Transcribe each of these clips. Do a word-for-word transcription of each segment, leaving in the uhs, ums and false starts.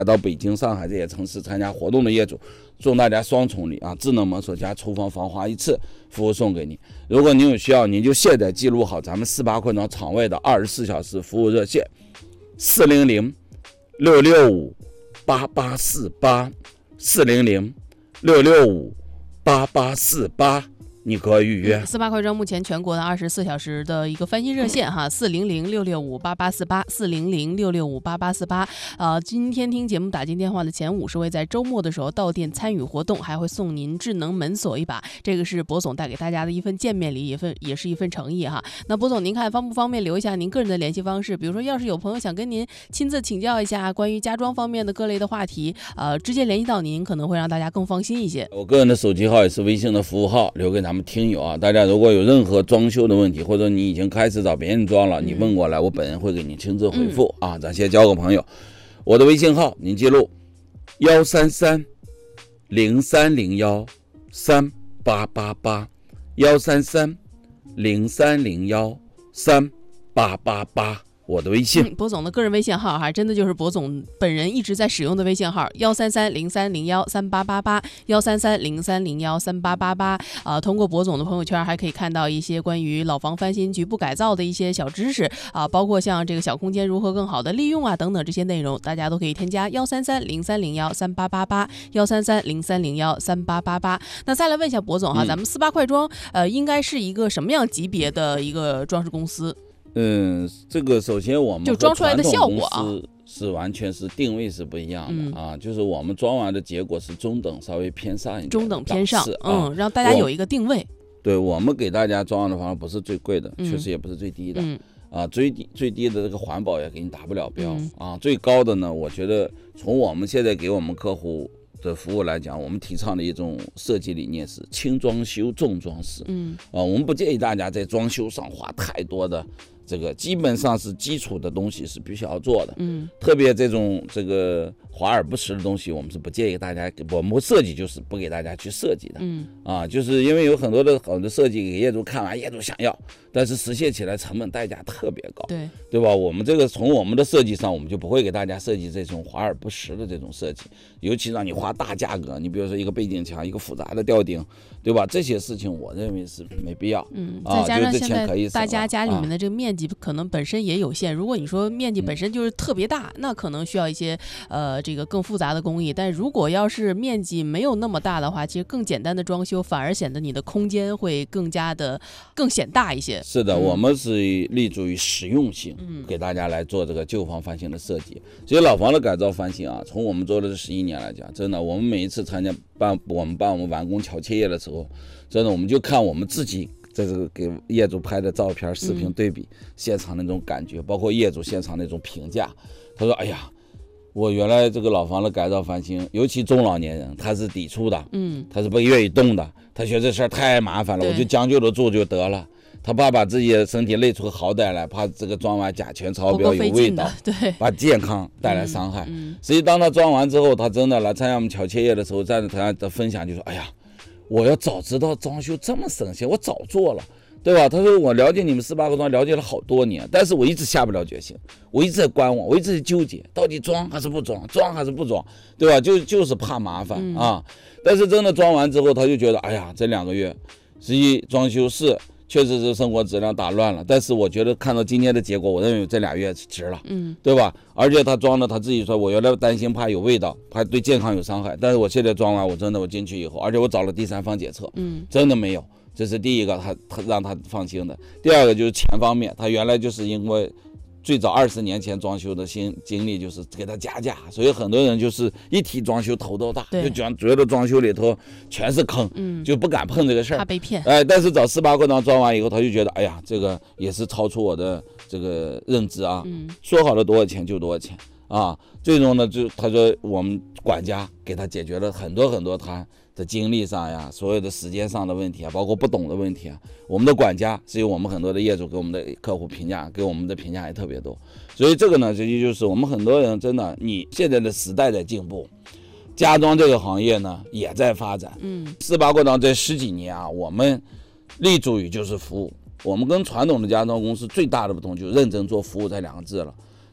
到北京、上海这些城市参加活动的业主，送大家双重礼啊，智能门锁加厨房防滑一次服务送给你。如果您有需要，您就现在记录好咱们四八快装场外的二十四小时服务热线：四零零六六五八八四八，四零零六六五八八四八。你可以预约。 四八快装目前全国的二十四小时的一个翻新热线哈，四零零六六五八八四八，四零零六六五八八四八。呃，今天听节目打进电话的前五十位，在周末的时候到店参与活动，还会送您智能门锁一把。这个是博总带给大家的一份见面礼，也份也是一份诚意哈。那博总，您看方不方便留一下您个人的联系方式？比如说，要是有朋友想跟您亲自请教一下关于家装方面的各类的话题，呃，直接联系到您，可能会让大家更放心一些。 我个人的手机号也是微信的服务号，留给咱们听友啊。大家如果有任何装修的问题，或者你已经开始找别人装了，你问过来，我本人会给你亲自回复、嗯、啊。咱先交个朋友，我的微信号您记录：幺三三零三零幺三八八八，幺三三零三零幺三八八八。我的微信、 嗯、博总的个人微信号哈，真的就是博总本人一直在使用的微信号，幺三三零三零幺三八八八，幺三三零三零幺三八八八。呃，通过博总的朋友圈还可以看到一些关于老房翻新、局部改造的一些小知识啊、呃，包括像这个小空间如何更好的利用啊等等这些内容，大家都可以添加幺三三零三零幺三八八八，幺三三零三零幺三八八八。那再来问一下博总哈，嗯、咱们四八快装呃应该是一个什么样级别的一个装饰公司？ 嗯，这个首先我们就装出来的效果啊， 是完全是定位是不一样的、嗯、啊，就是我们装完的结果是中等稍微偏上一点， 中等偏上， 嗯、 啊，让大家有一个定位。 对，我们给大家装的方法不是最贵的，确、嗯、实也不是最低的，嗯、啊，最低最低的这个环保也给你达不了标、嗯、啊，最高的呢，我觉得从我们现在给我们客户的服务来讲，我们提倡的一种设计理念是轻装修重装饰，嗯，啊，我们不建议大家在装修上花太多的。这个基本上是基础的东西是必须要做的，嗯，特别这种这个华而不实的东西，我们是不建议大家，我们设计就是不给大家去设计的，嗯，啊，就是因为有很多的好的设计给业主看完，业主想要，但是实现起来成本代价特别高， 对， 对吧？我们这个从我们的设计上，我们就不会给大家设计这种华而不实的这种设计，尤其让你花大价格，你比如说一个背景墙，一个复杂的吊顶，对吧？这些事情我认为是没必要， 嗯， 啊， 再加上现在大家家里面的这个面积可能本身也有限，如果你说面积本身就是特别大，那可能需要一些呃这个更复杂的工艺，但如果要是面积没有那么大的话，其实更简单的装修反而显得你的空间会更加的更显大一些。 是的、嗯、我们是立足于实用性、嗯、给大家来做这个旧房翻新的设计。其实老房的改造翻新啊，从我们做的这十一年来讲，真的我们每一次参加办我们办我们完工乔切业的时候，真的我们就看我们自己这是给业主拍的照片视频对比、嗯、现场那种感觉，包括业主现场那种评价，他说哎呀，我原来这个老房的改造翻新，尤其中老年人他是抵触的，嗯，他是不愿意动的，他觉得这事儿太麻烦了，我就将就着住就得了，他怕把自己的身体累出个好歹来，怕这个装完甲醛超标有味道， 对， 把健康带来伤害、嗯嗯、实际当他装完之后，他真的来参加我们乔切业的时候，在他的分享就说，哎呀，我要早知道装修这么省钱，我早做了，对吧？他说我了解你们四八快装了解了好多年，但是我一直下不了决心，我一直在观望，我一直在纠结，到底装还是不装，装还是不装，对吧？就就是怕麻烦、嗯、啊。但是真的装完之后，他就觉得，哎呀，这两个月实际装修是确实是生活质量打乱了，但是我觉得看到今天的结果，我认为这俩月值了，嗯，对吧？而且他装的他自己说，我原来担心怕有味道，怕对健康有伤害，但是我现在装完，我真的我进去以后，而且我找了第三方检测，嗯，真的没有，这是第一个他他让他放心的。第二个就是钱方面，他原来就是因为最早二十年前装修的新经历就是给他加价，所以很多人就是一提装修头都大，就觉觉得装修里头全是坑，嗯，就不敢碰这个事儿， 怕被骗。 哎，但是找四八快装装完以后，他就觉得，哎呀，这个也是超出我的这个认知啊，嗯，说好了多少钱就多少钱啊。最终呢，就他说我们管家给他解决了很多很多他的精力上呀，所有的时间上的问题啊，包括不懂的问题啊，我们的管家是由我们很多的业主给我们的客户评价，给我们的评价也特别多。所以这个呢，实际就是我们很多人真的，你现在的时代在进步，家装这个行业呢也在发展。嗯，四八快装这十几年啊，我们立足于就是服务。我们跟传统的家装公司最大的不同就是认真做服务这两个字了。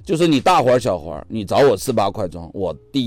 就是你大活小活，你找我四八快装，我第一。